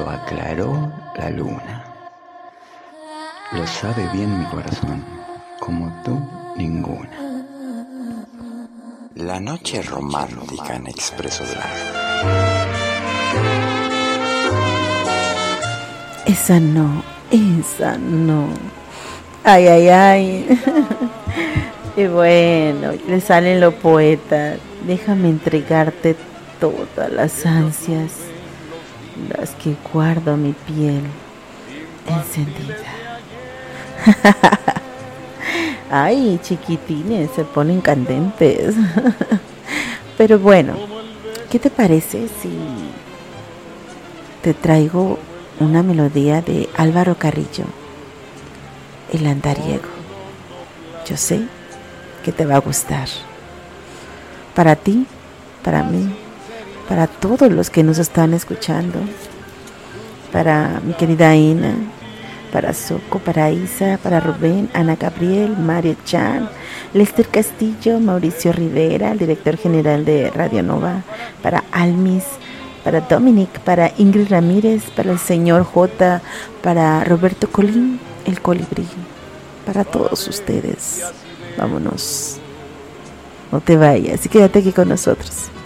lo aclaró la luna. Lo sabe bien mi corazón, como tú ninguna. La noche romántica en Expreso Blanco. Esa no. Ay, ay, ay. Y bueno, le salen los poetas. Déjame entregarte todas las ansias, las que guardo mi piel encendida. Ay, chiquitines, se ponen candentes. Pero bueno, ¿qué te parece si te traigo una melodía de Álvaro Carrillo, El Andariego? Yo sé que te va a gustar. Para ti, para mí, para todos los que nos están escuchando, para mi querida Ina, para Soco, para Isa, para Rubén, Ana Gabriel, Mario Chan, Lester Castillo, Mauricio Rivera, el director general de Radio Nova, para Almis, para Dominic, para Ingrid Ramírez, para el señor J, para Roberto Colín, el colibrí, para todos ustedes. Vámonos, no te vayas y quédate aquí con nosotros.